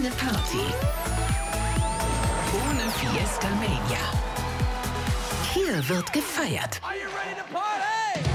eine Party ohne Fiesta Mania. Hier wird gefeiert. Are you ready to party?